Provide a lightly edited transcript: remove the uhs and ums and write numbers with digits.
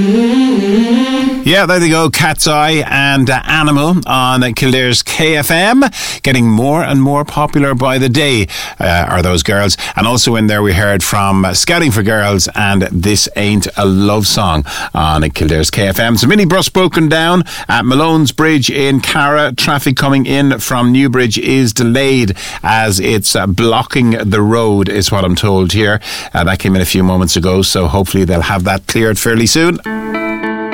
Yeah, there they go, Cat's Eye and Animal on Kildare's KFM. Getting more and more popular by the day are those girls. And also in there we heard from Scouting for Girls and This Ain't a Love Song on Kildare's KFM. So mini bus broken down at Malone's Bridge in Cara. Traffic coming in from Newbridge is delayed as it's blocking the road, is what I'm told here. That came in a few moments ago, so hopefully they'll have that cleared fairly soon.